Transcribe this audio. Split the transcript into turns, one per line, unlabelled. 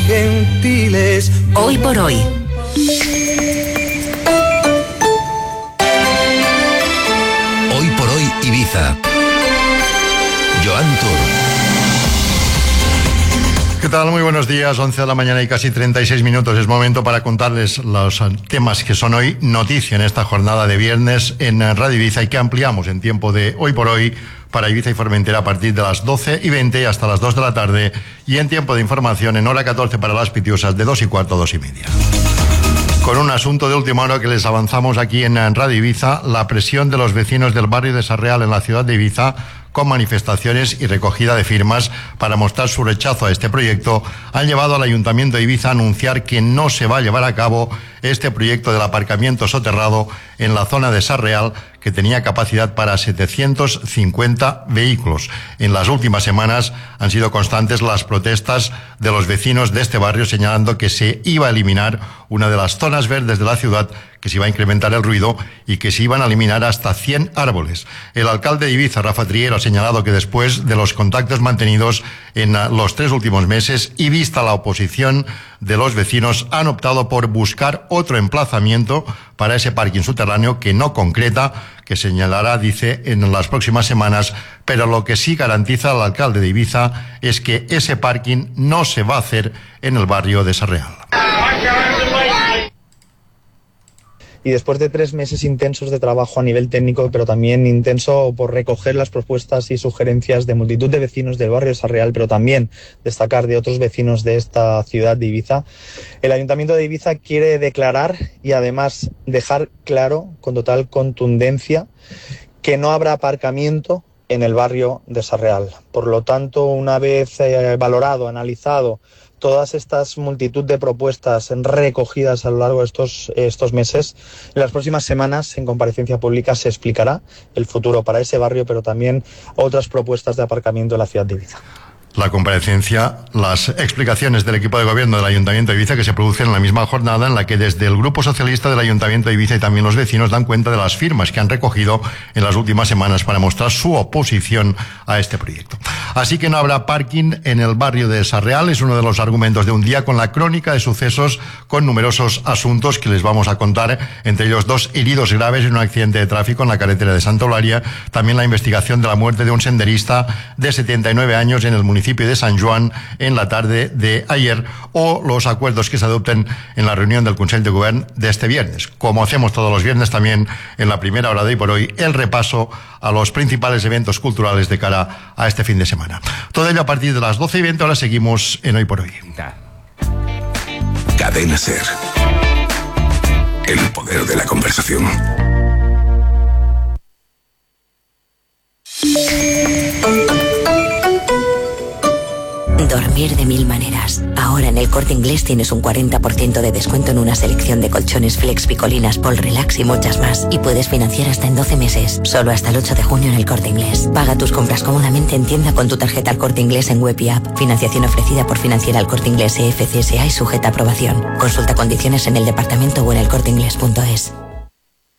gentiles.
Hoy por hoy.
Hoy por hoy Ibiza. Joan Tur.
¿Qué tal? Muy buenos días, 11 de la mañana y casi 36 minutos. Es momento para contarles los temas que son hoy noticia en esta jornada de viernes en Radio Ibiza y que ampliamos en tiempo de Hoy por Hoy para Ibiza y Formentera a partir de las 12:20 hasta las 2 de la tarde y en tiempo de información en hora 14 para las Pitiusas de 2:15 a 2:30. Con un asunto de última hora que les avanzamos aquí en Radio Ibiza, la presión de los vecinos del barrio de Sarreal en la ciudad de Ibiza, con manifestaciones y recogida de firmas para mostrar su rechazo a este proyecto, han llevado al Ayuntamiento de Ibiza a anunciar que no se va a llevar a cabo este proyecto del aparcamiento soterrado en la zona de Sarreal, que tenía capacidad para 750 vehículos. En las últimas semanas han sido constantes las protestas de los vecinos de este barrio, señalando que se iba a eliminar una de las zonas verdes de la ciudad, que se iba a incrementar el ruido y que se iban a eliminar hasta 100 árboles. El alcalde de Ibiza, Rafa Triero, ha señalado que después de los contactos mantenidos en los 3 últimos meses y vista la oposición de los vecinos, han optado por buscar otro emplazamiento para ese parking subterráneo que no concreta, que señalará, dice, en las próximas semanas, pero lo que sí garantiza el alcalde de Ibiza es que ese parking no se va a hacer en el barrio de Sarreal.
Y después de 3 meses intensos de trabajo a nivel técnico, pero también intenso por recoger las propuestas y sugerencias de multitud de vecinos del barrio de Sarreal, pero también destacar de otros vecinos de esta ciudad de Ibiza, el Ayuntamiento de Ibiza quiere declarar y además dejar claro con total contundencia que no habrá aparcamiento en el barrio de Sarreal. Por lo tanto, una vez valorado, analizado todas estas multitud de propuestas recogidas a lo largo de estos meses, en las próximas semanas, en comparecencia pública, se explicará el futuro para ese barrio, pero también otras propuestas de aparcamiento en la ciudad de Ibiza.
La comparecencia, las explicaciones del equipo de gobierno del Ayuntamiento de Ibiza que se producen en la misma jornada en la que desde el Grupo Socialista del Ayuntamiento de Ibiza y también los vecinos dan cuenta de las firmas que han recogido en las últimas semanas para mostrar su oposición a este proyecto. Así que no habrá parking en el barrio de Sarreal, es uno de los argumentos de un día con la crónica de sucesos con numerosos asuntos que les vamos a contar, entre ellos 2 heridos graves en un accidente de tráfico en la carretera de Santa Eulalia, también la investigación de la muerte de un senderista de 79 años en el municipio de San Joan en la tarde de ayer, o los acuerdos que se adopten en la reunión del Consell de Govern de este viernes. Como hacemos todos los viernes, también en la primera hora de Hoy por Hoy, el repaso a los principales eventos culturales de cara a este fin de semana. Todo ello a partir de las 12:20. Ahora seguimos en Hoy por Hoy.
Cadena SER. El poder de la conversación.
Dormir de 1000 maneras. Ahora en el Corte Inglés tienes un 40% de descuento en una selección de colchones Flex, Picolinas, Pol Relax y muchas más. Y puedes financiar hasta en 12 meses. Solo hasta el 8 de junio en el Corte Inglés. Paga tus compras cómodamente en tienda con tu tarjeta al Corte Inglés en web y app. Financiación ofrecida por Financiera al Corte Inglés EFCSA y sujeta a aprobación. Consulta condiciones en el departamento o en elcorteinglés.es.